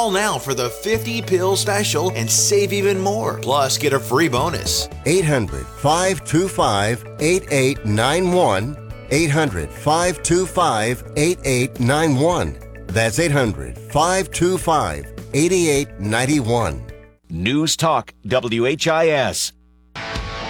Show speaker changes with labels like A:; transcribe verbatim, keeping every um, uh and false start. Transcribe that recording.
A: Call now for the fifty pill special and save even more. Plus, get a free bonus.
B: eight hundred, five two five, eight eight nine one. eight hundred, five two five, eight eight nine one. That's eight hundred, five two five, eight eight nine one.
C: News Talk W H I S.